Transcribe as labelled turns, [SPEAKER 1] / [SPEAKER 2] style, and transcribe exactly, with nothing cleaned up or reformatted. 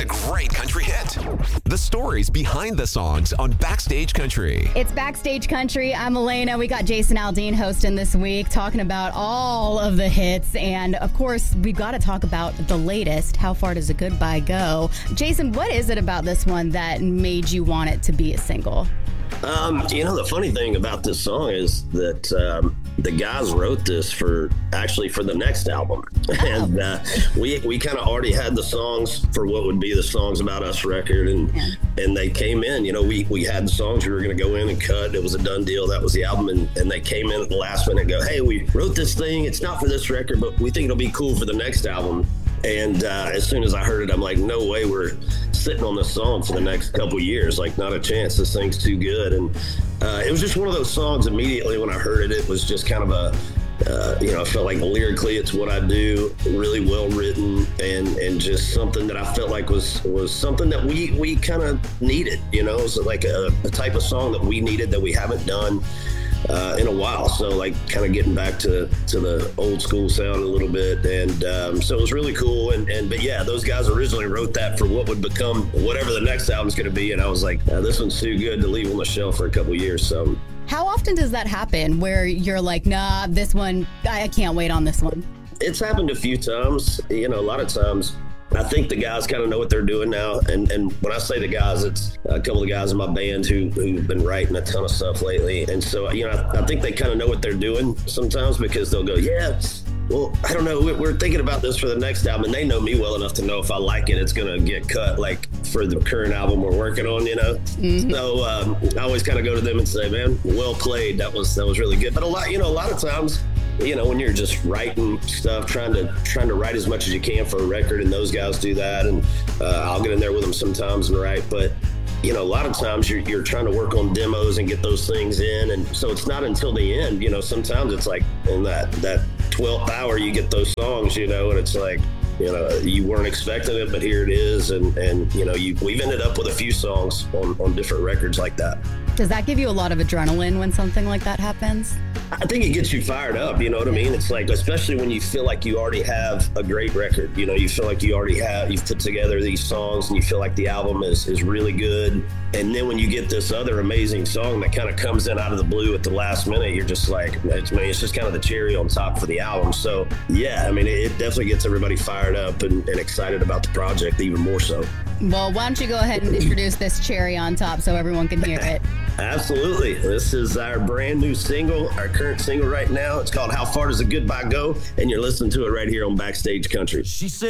[SPEAKER 1] a great country hit. The stories behind the songs on Backstage Country.
[SPEAKER 2] It's Backstage Country. I'm Elena. We got Jason Aldean hosting this week, talking about all of the hits. And, of course, we've got to talk about the latest, How Far Does a Goodbye Go? Jason, what is it about this one that made you want it to be a single?
[SPEAKER 3] Um, you know, the funny thing about this song is that um, the guys wrote this for actually for the next album. Oh. And uh, we we kind of already had the songs for what would be the Songs About Us record. And yeah. and they came in, you know, we, we had the songs we were going to go in and cut. It was a done deal. That was the album. And, and they came in at the last minute and go, hey, we wrote this thing. It's not for this record, but we think it'll be cool for the next album. And uh, as soon as I heard it, I'm like, no way we're sitting on this song for the next couple years. Like, not a chance. This thing's too good. And uh, it was just one of those songs immediately when I heard it. It was just kind of a, uh, you know, I felt like lyrically it's what I do, really well written, and, and just something that I felt like was, was something that we, we kind of needed, you know, it was like a, a type of song that we needed that we haven't done Uh, in a while. So like kind of getting back to, to the old school sound a little bit. And um, so it was really cool. And, and but yeah, those guys originally wrote that for what would become whatever the next album's going to be. And I was like, uh, this one's too good to leave on the shelf for a couple years. So
[SPEAKER 2] how often does that happen where you're like, nah, this one, I can't wait on this one?
[SPEAKER 3] It's happened a few times. You know, a lot of times I think the guys kind of know what they're doing now. And and when I say the guys, it's a couple of guys in my band who, who've been writing a ton of stuff lately. And so, you know, I, I think they kind of know what they're doing sometimes, because they'll go, yeah, well, I don't know, we're thinking about this for the next album. And they know me well enough to know if I like it, it's going to get cut, like for the current album we're working on, you know? Mm-hmm. So um, I always kind of go to them and say, man, well played. That was, that was really good. But a lot, you know, a lot of times, you know, when you're just writing stuff, trying to trying to write as much as you can for a record, and those guys do that, and uh, I'll get in there with them sometimes and write. But you know, a lot of times you're you're trying to work on demos and get those things in, and so it's not until the end. You know, sometimes it's like in that that twelfth hour you get those songs, you know, and it's like, you know, you weren't expecting it, but here it is, and and you know, you we've ended up with a few songs on on different records like that.
[SPEAKER 2] Does that give you a lot of adrenaline when something like that happens?
[SPEAKER 3] I think it gets you fired up, you know what I mean? It's like, especially when you feel like you already have a great record, you know, you feel like you already have, you've put together these songs and you feel like the album is, is really good. And then when you get this other amazing song that kind of comes in out of the blue at the last minute, you're just like, it's, I mean, it's just kind of the cherry on top for the album. So yeah, I mean, it, it definitely gets everybody fired up and, and excited about the project even more so.
[SPEAKER 2] Well, why don't you go ahead and introduce this cherry on top so everyone can hear it?
[SPEAKER 3] Absolutely. This is our brand new single, our current single right now. It's called How Far Does a Goodbye Go? And you're listening to it right here on Backstage Country. She said